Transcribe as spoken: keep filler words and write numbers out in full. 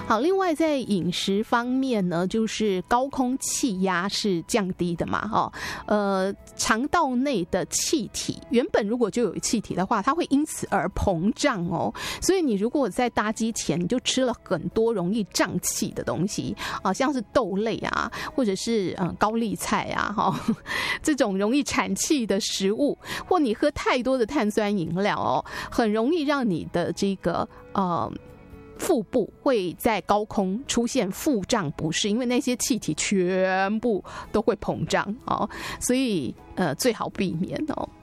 好，另外在饮食方面呢，就是高空气压是降低的嘛，哦，呃，肠道内的气体原本如果就有气体的话，它会因此而膨胀哦。所以你如果在搭机前你就吃了很多容易胀气的东西啊，像是豆类啊，或者是嗯高丽菜啊，哈、哦，这种容易产气的食物，或你喝太多的碳酸饮料哦，很容易让你的这个呃。腹部会在高空出现腹胀不适，因为那些气体全部都会膨胀哦，所以呃最好避免哦。